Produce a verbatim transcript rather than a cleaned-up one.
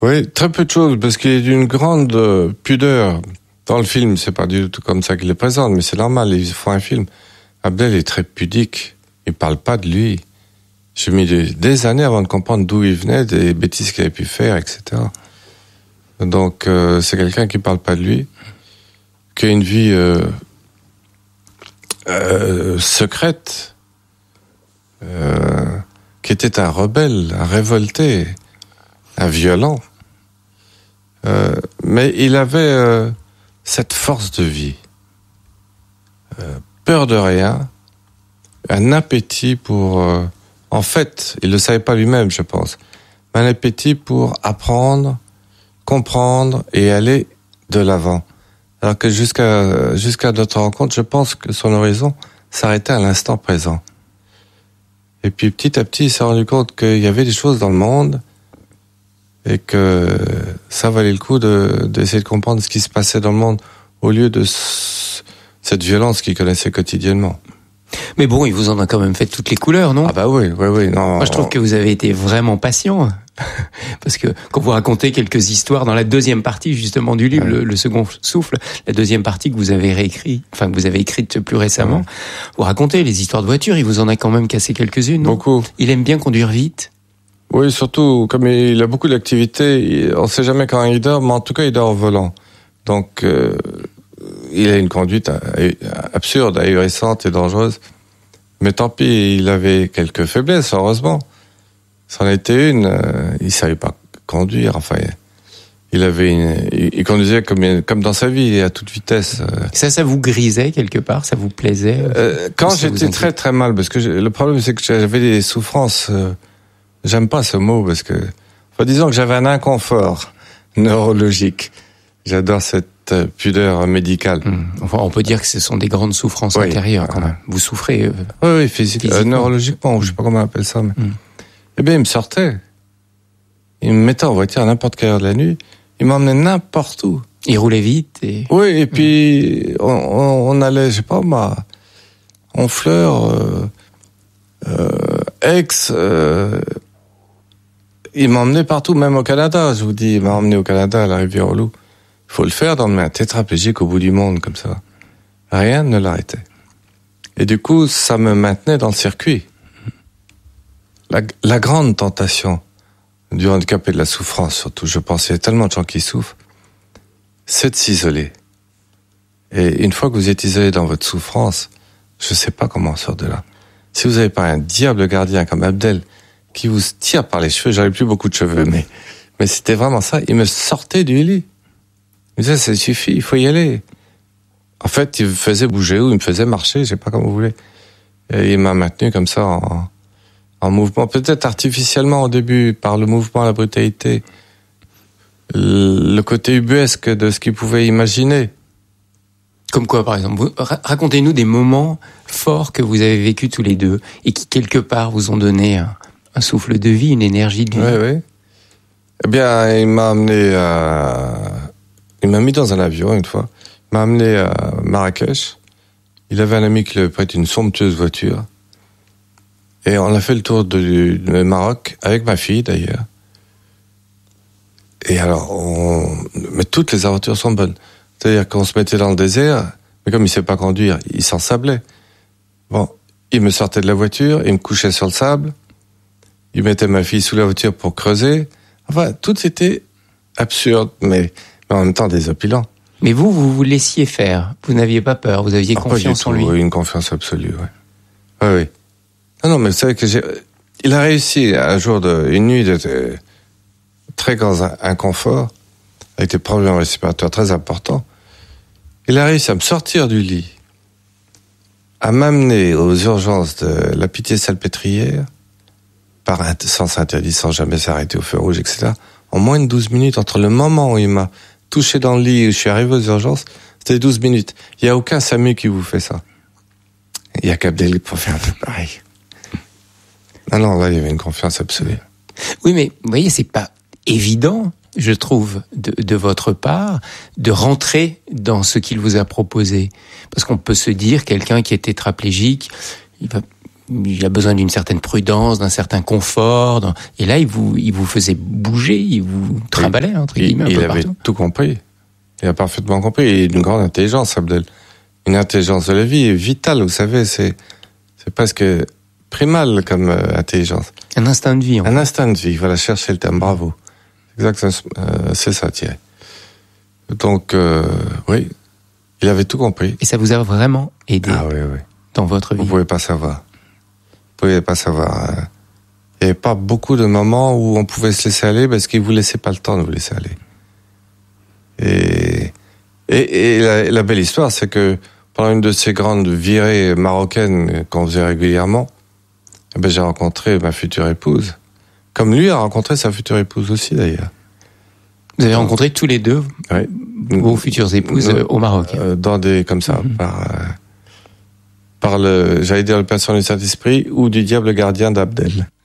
Oui, très peu de choses, parce qu'il est d'une grande euh, pudeur. Dans le film, c'est pas du tout comme ça qu'il le présente, mais c'est normal, ils font un film. Abdel est très pudique, il parle pas de lui. J'ai mis des, des années avant de comprendre d'où il venait, des bêtises qu'il avait pu faire, et cetera. Donc, euh, c'est quelqu'un qui parle pas de lui, qui a une vie euh, euh, secrète, euh, qui était un rebelle, un révolté, un violent. Euh, mais il avait euh, cette force de vie, euh, peur de rien, un appétit pour... Euh, en fait, il ne le savait pas lui-même, je pense, mais un appétit pour apprendre, comprendre et aller de l'avant. Alors que jusqu'à, jusqu'à notre rencontre, je pense que son horizon s'arrêtait à l'instant présent. Et puis petit à petit, il s'est rendu compte qu'il y avait des choses dans le monde et que ça valait le coup de, d'essayer de comprendre ce qui se passait dans le monde au lieu de c- cette violence qu'il connaissait quotidiennement. Mais bon, il vous en a quand même fait toutes les couleurs, non ? Ah bah oui, oui, oui. Non, Moi, je trouve que vous avez été vraiment patient. Parce que quand vous racontez quelques histoires dans la deuxième partie, justement, du livre, ouais. le, le second souffle, la deuxième partie que vous avez réécrit, enfin, que vous avez écrite plus récemment, ouais. vous racontez les histoires de voitures, il vous en a quand même cassé quelques-unes, non ? Beaucoup. Il aime bien conduire vite ? Oui, surtout, comme il a beaucoup d'activités, on ne sait jamais quand il dort, mais en tout cas, il dort au volant. Donc, euh, il a une conduite absurde, ahurissante et dangereuse. Mais tant pis, il avait quelques faiblesses, heureusement. C'en était une, euh, il savait pas conduire, enfin, il avait une, il, il conduisait comme, comme dans sa vie, à toute vitesse. Ça, ça vous grisait quelque part, ça vous plaisait? euh, Quand j'étais très très mal, parce que le problème c'est que j'avais des souffrances, euh, j'aime pas ce mot, parce que, enfin, disons que j'avais un inconfort neurologique. J'adore cette pudeur médicale. Mmh. Enfin, on peut dire que ce sont des grandes souffrances oui. intérieures quand même. Vous souffrez euh, Oui, oui, physique, euh, neurologiquement, mmh. je sais pas comment on appelle ça, mais... Mmh. Eh bien, il me sortait. Il me mettait en voiture à n'importe quelle heure de la nuit. Il m'emmenait n'importe où. Il roulait vite et... Oui, et puis, on, on, on allait, je sais pas, moi, Honfleur, euh, euh, Aix, euh, il m'emmenait partout, même au Canada, je vous dis, il m'a emmené au Canada, à la Rivière-aux-Loups. Il faut le faire d'emmener un tétraplégique au bout du monde, comme ça. Rien ne l'arrêtait. Et du coup, ça me maintenait dans le circuit. La, la grande tentation du handicap et de la souffrance, surtout, je pense, il y a tellement de gens qui souffrent, c'est de s'isoler. Et une fois que vous êtes isolé dans votre souffrance, je sais pas comment on sort de là. Si vous n'avez pas un diable gardien comme Abdel, qui vous tire par les cheveux, j'avais plus beaucoup de cheveux, mais, mais c'était vraiment ça, il me sortait du lit. Il me disait, ça suffit, il faut y aller. En fait, il me faisait bouger ou il me faisait marcher, je sais pas comment vous voulez. Et il m'a maintenu comme ça en, en mouvement, peut-être artificiellement au début, par le mouvement, la brutalité, le côté ubuesque de ce qu'il pouvait imaginer. Comme quoi, par exemple, vous, racontez-nous des moments forts que vous avez vécus tous les deux et qui, quelque part, vous ont donné un, un souffle de vie, une énergie de vie. Oui, oui. Eh bien, il m'a amené à... Il m'a mis dans un avion, une fois. Il m'a amené à Marrakech. Il avait un ami qui lui avait prêté une somptueuse voiture. Et on a fait le tour du, du Maroc, avec ma fille, d'ailleurs. Et alors, on... mais toutes les aventures sont bonnes. C'est-à-dire qu'on se mettait dans le désert, mais comme il sait pas conduire, il s'en sablait. Bon, il me sortait de la voiture, il me couchait sur le sable, il mettait ma fille sous la voiture pour creuser. Enfin, tout était absurde, mais, mais en même temps désopilant. Mais vous, vous vous laissiez faire. Vous n'aviez pas peur, vous aviez ah, confiance en lui. Oui, une confiance absolue, oui. Oui, oui. Non, non, mais vous savez que j'ai... Il a réussi un jour, de... une nuit de très grand inconfort, avec des problèmes respiratoires très importants. Il a réussi à me sortir du lit, à m'amener aux urgences de la Pitié-Salpêtrière, par un sens interdit, sans jamais s'arrêter au feu rouge, et cetera. En moins de douze minutes, entre le moment où il m'a touché dans le lit et où je suis arrivé aux urgences, c'était douze minutes. Il n'y a aucun SAMU qui vous fait ça. Il n'y a qu'Abdel pour faire un peu pareil. Non, non, là, il y avait une confiance absolue. Oui, mais vous voyez, c'est pas évident, je trouve, de, de votre part, de rentrer dans ce qu'il vous a proposé. Parce qu'on peut se dire, quelqu'un qui est tétraplégique, il va il a besoin d'une certaine prudence, d'un certain confort. Dans... Et là, il vous, il vous faisait bouger, il vous trimballait, entre guillemets, il, un peu il avait partout. tout compris. Il a parfaitement compris. Il a une grande intelligence, Abdel. Une intelligence de la vie est vitale, vous savez, c'est, c'est presque primal comme euh, intelligence. Un instinct de vie. En Un fait. instinct de vie, voilà, chercher le terme, bravo. Exactement, euh, c'est ça, Thierry. Donc, euh, oui, il avait tout compris. Et ça vous a vraiment aidé Ah oui, oui. dans votre vie. Vous pouvez pas savoir. Vous pouvez pas savoir. Il n'y avait pas beaucoup de moments où on pouvait se laisser aller parce qu'il vous laissait pas le temps de vous laisser aller. Et, et, et la, la belle histoire, c'est que pendant une de ces grandes virées marocaines qu'on faisait régulièrement, eh ben, j'ai rencontré ma future épouse. Comme lui a rencontré sa future épouse aussi, d'ailleurs. Vous avez rencontré tous les deux oui. vos futures épouses Nous, au Maroc. Euh, dans des, comme ça, Mm-hmm. par, euh, par le, j'allais dire le patient du Saint-Esprit ou du diable gardien d'Abdel.